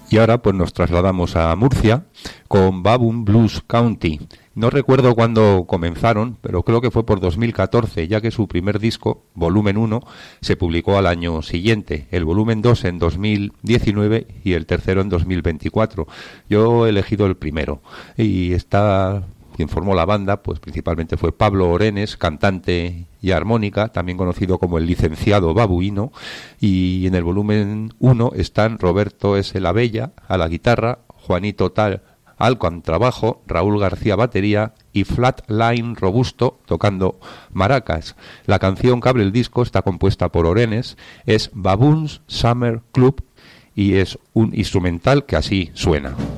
Y ahora pues nos trasladamos a Murcia con Baboon Blues County. No recuerdo cuándo comenzaron, pero creo que fue por 2014, ya que su primer disco, volumen 1, se publicó al año siguiente, el volumen 2 en 2019 y el tercero en 2024. Yo he elegido el primero y quien formó la banda, pues principalmente fue Pablo Orenes, cantante y armónica, también conocido como el licenciado babuino, y en el volumen 1 están Roberto S. La Bella a la guitarra, Juanito Tal al contrabajo, Raúl García batería y Flatline Robusto tocando maracas. La canción que abre el disco está compuesta por Orenes, es Baboon's Summer Club y es un instrumental que así suena.